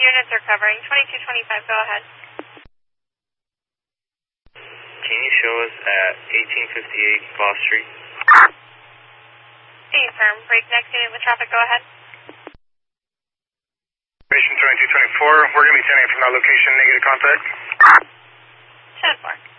units are covering. 2225, go ahead. Can you show us at 1858 Boss Street? Affirm. Breakneck unit with traffic, go ahead. Mission 2224, we're going to be sending from that location, negative contact. 10-4.